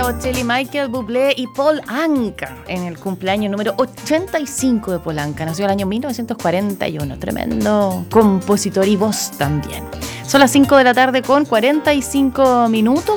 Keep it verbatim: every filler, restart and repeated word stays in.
Chile, Michael Bublé y Paul Anka en el cumpleaños número ochenta y cinco de Paul Anka. Nació el año mil novecientos cuarenta y uno. Tremendo compositor y voz también. Son las cinco de la tarde con cuarenta y cinco minutos.